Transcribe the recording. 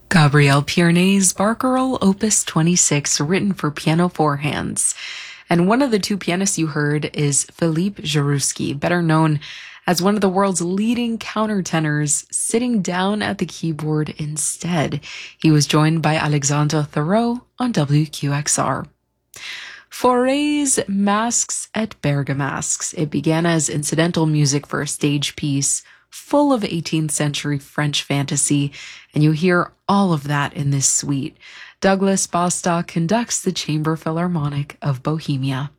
Gabriel Piernet's Barcarolle Opus 26, written for piano four hands. And one of the two pianists you heard is Philippe Jaroussky, better known as one of the world's leading countertenors, sitting down at the keyboard instead. He was joined by Alexandre Thoreau on WQXR. Fauré's Masques et Bergamasques. It began as incidental music for a stage piece full of 18th century French fantasy, and you hear all of that in this suite. Douglas Bostock conducts the Chamber Philharmonic of Bohemia.